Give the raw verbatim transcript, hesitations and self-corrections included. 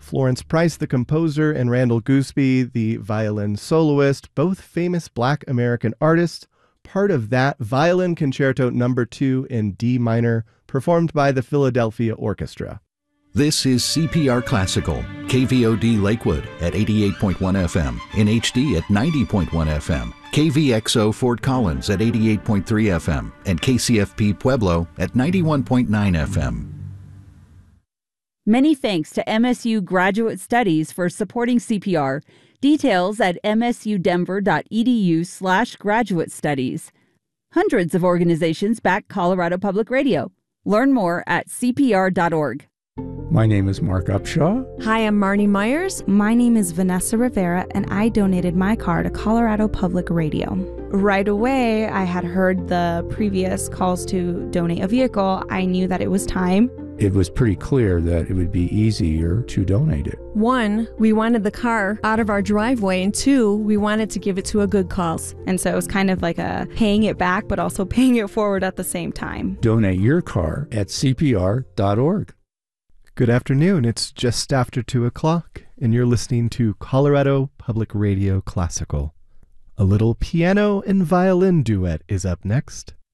Florence Price, the composer, and Randall Gooseby, the violin soloist, both famous Black American artists, part of that Violin Concerto number two in D minor, performed by the Philadelphia Orchestra. This is C P R Classical, K V O D Lakewood at eighty-eight point one F M, in H D at ninety point one F M, K V X O Fort Collins at eighty-eight point three F M, and K C F P Pueblo at ninety-one point nine F M. Many thanks to M S U Graduate Studies for supporting C P R. Details at msudenver.edu slash graduate studies. Hundreds of organizations back Colorado Public Radio. Learn more at C P R dot org. My name is Mark Upshaw. Hi, I'm Marnie Myers. My name is Vanessa Rivera, and I donated my car to Colorado Public Radio. Right away, I had heard the previous calls to donate a vehicle. I knew that it was time. It was pretty clear that it would be easier to donate it. One, we wanted the car out of our driveway, and two, we wanted to give it to a good cause. And so it was kind of like a paying it back, but also paying it forward at the same time. Donate your car at C P R dot org. Good afternoon. It's just after two o'clock, and you're listening to Colorado Public Radio Classical. A little piano and violin duet is up next.